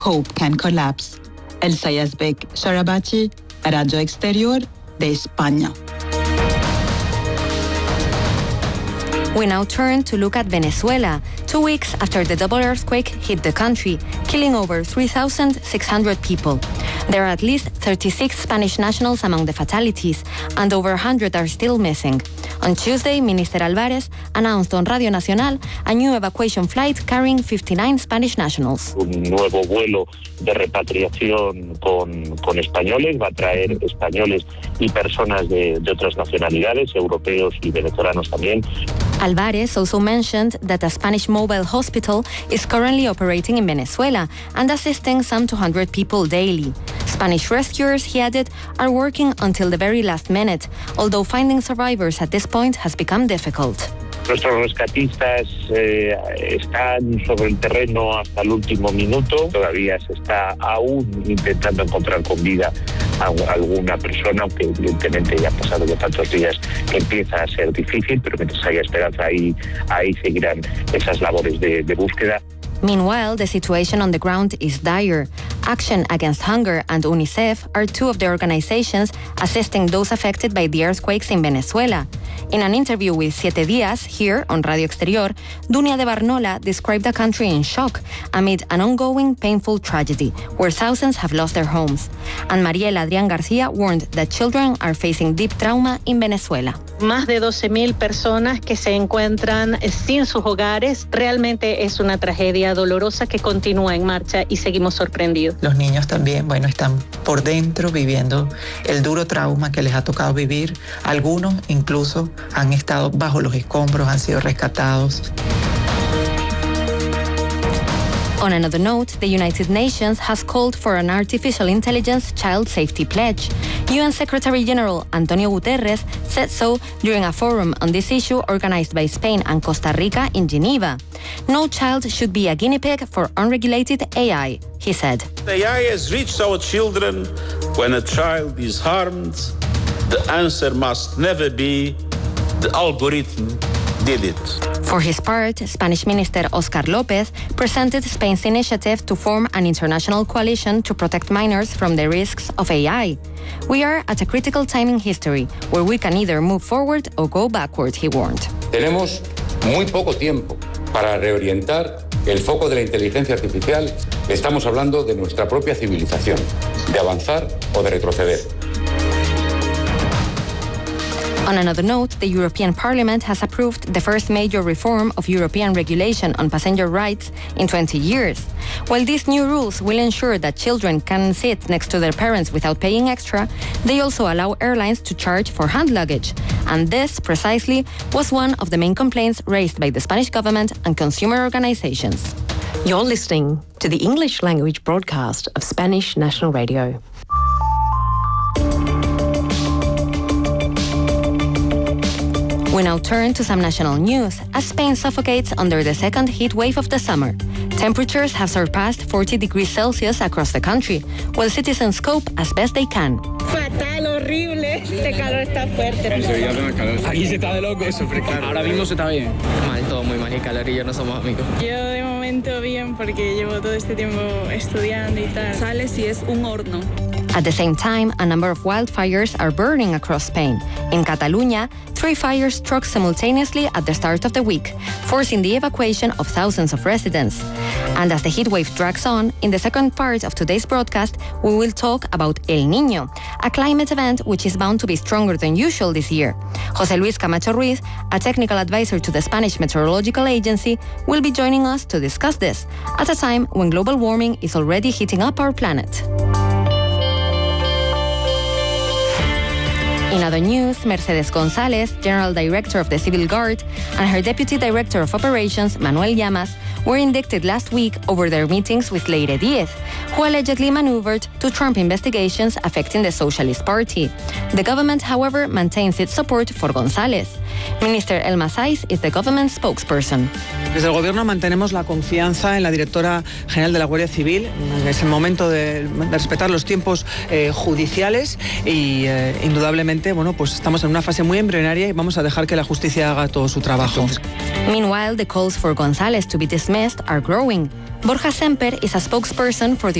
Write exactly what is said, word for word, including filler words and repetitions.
hope can collapse. Elsa Yazbek Sharabachi, Radio Exterior de España. We now turn to look at Venezuela, two weeks after the double earthquake hit the country, killing over three thousand six hundred people. There are at least thirty-six Spanish nationals among the fatalities, and over one hundred are still missing. On Tuesday, Minister Álvarez announced on Radio Nacional a new evacuation flight carrying fifty-nine Spanish nationals. Un nuevo vuelo de repatriación con, con españoles, va a traer españoles y personas de, de otras nacionalidades, europeos y venezolanos también. Álvarez also mentioned that a Spanish mobile hospital is currently operating in Venezuela and assisting some two hundred people daily. Spanish rescuers, he added, are working until the very last minute, although finding survivors at this point has become difficult. Nuestros rescatistas eh, están sobre el terreno hasta el último minuto. Todavía se está aún intentando encontrar con vida a alguna persona, aunque evidentemente ya han pasado ya tantos días que empieza a ser difícil, pero mientras haya esperanza ahí, ahí seguirán esas labores de, de búsqueda. Meanwhile, the situation on the ground is dire. Action Against Hunger and UNICEF are two of the organizations assisting those affected by the earthquakes in Venezuela. In an interview with Siete Días, here on Radio Exterior, Dunia de Barnola described the country in shock amid an ongoing painful tragedy, where thousands have lost their homes. And Mariela Adrián García warned that children are facing deep trauma in Venezuela. Más de doce mil personas que se encuentran sin sus hogares. Realmente es una tragedia dolorosa que continúa en marcha y seguimos sorprendidos. Los niños también, bueno, están por dentro viviendo el duro trauma que les ha tocado vivir. Algunos incluso han estado bajo los escombros, han sido rescatados. On another note, the United Nations has called for an artificial intelligence child safety pledge. U N Secretary General Antonio Guterres said so during a forum on this issue organized by Spain and Costa Rica in Geneva. No child should be a guinea pig for unregulated A I, he said. A I has reached our children when a child is harmed. The answer must never be the algorithm did it. For his part, Spanish Minister Oscar López presented Spain's initiative to form an international coalition to protect minors from the risks of A I. We are at a critical time in history where we can either move forward or go backward, he warned. Tenemos muy poco tiempo para reorientar el foco de la inteligencia artificial. Estamos hablando de nuestra propia civilización, de avanzar o de retroceder. On another note, the European Parliament has approved the first major reform of European regulation on passenger rights in twenty years. While these new rules will ensure that children can sit next to their parents without paying extra, they also allow airlines to charge for hand luggage. And this, precisely, was one of the main complaints raised by the Spanish government and consumer organizations. You're listening to the English language broadcast of Spanish National Radio. We now turn to some national news as Spain suffocates under the second heat wave of the summer. Temperatures have surpassed forty degrees Celsius across the country, while citizens cope as best they can. Fatal, horrible. Este calor está fuerte. Aquí se está de loco, eso frescar. Ahora mismo se está bien. Mal, todo muy mal, y calor y yo no somos amigos. Yo de momento bien porque llevo todo este tiempo estudiando y tal. Sales y es un horno. At the same time, a number of wildfires are burning across Spain. In Catalunya, three fires struck simultaneously at the start of the week, forcing the evacuation of thousands of residents. And as the heat wave drags on, in the second part of today's broadcast, we will talk about El Niño, a climate event which is bound to be stronger than usual this year. José Luis Camacho Ruiz, a technical advisor to the Spanish Meteorological Agency, will be joining us to discuss this, at a time when global warming is already heating up our planet. In other news, Mercedes González, General Director of the Civil Guard, and her Deputy Director of Operations, Manuel Llamas, were indicted last week over their meetings with Leire Díez, who allegedly maneuvered to trump investigations affecting the Socialist Party. The government, however, maintains its support for González. Minister Elma Saiz is the government spokesperson. Desde el Gobierno mantenemos la confianza en la Directora General de la Guardia Civil. Es el momento de, de respetar los tiempos eh, judiciales y eh, indudablemente, bueno, pues estamos en una fase muy embrionaria y vamos a dejar que la justicia haga todo su trabajo. Meanwhile, the calls for González to be dismissed are growing. Borja Semper is a spokesperson for the